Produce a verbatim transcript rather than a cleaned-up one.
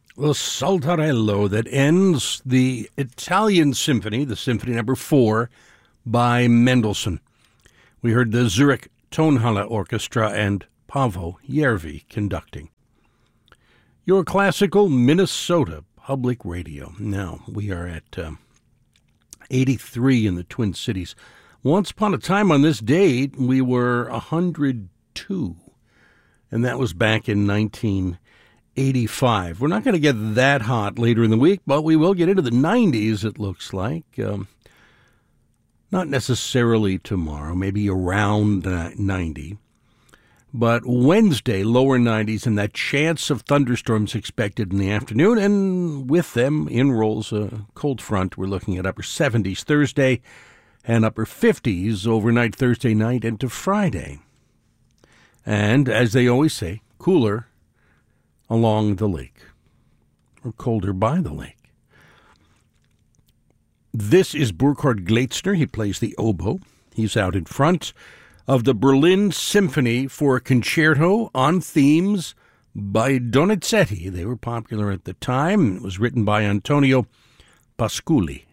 The Saltarello that ends the Italian Symphony, the Symphony Number Four, by Mendelssohn. We heard the Zurich Tonhalle Orchestra and Paavo Järvi conducting. Your classical Minnesota Public Radio. Now, we are at uh, eighty-three in the Twin Cities. Once upon a time on this date, we were one hundred two, and that was back in nineteen eighty-five. We're not going to get that hot later in the week, but we will get into the nineties, it looks like. Um, not necessarily tomorrow, maybe around uh, ninety. But Wednesday, lower nineties, and that chance of thunderstorms expected in the afternoon, and with them in rolls a cold front. We're looking at upper seventies Thursday and upper fifties overnight Thursday night into Friday. And, as they always say, cooler along the lake, or colder by the lake. This is Burkhard Gleitzner. He plays the oboe. He's out in front of the Berlin Symphony for a concerto on themes by Donizetti. They were popular at the time. It was written by Antonio Pasculi.